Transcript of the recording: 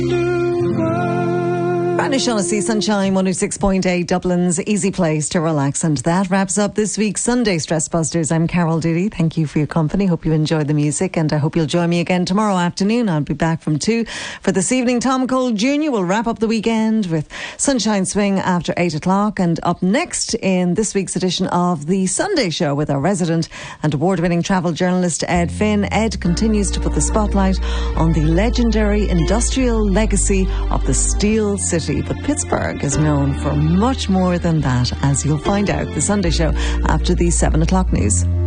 Brand new Shaughnessy, Sunshine 106.8, Dublin's easy place to relax. And that wraps up this week's Sunday Stress Busters. I'm Carol Doody. Thank you for your company. Hope you enjoyed the music, and I hope you'll join me again tomorrow afternoon. I'll be back from 2 for this evening. Tom Cole Jr. will wrap up the weekend with Sunshine Swing after 8 o'clock. And up next in this week's edition of The Sunday Show with our resident and award-winning travel journalist Ed Finn. Ed continues to put the spotlight on the legendary industrial legacy of the Steel City. But Pittsburgh is known for much more than that, as you'll find out. The Sunday Show after the 7 o'clock news.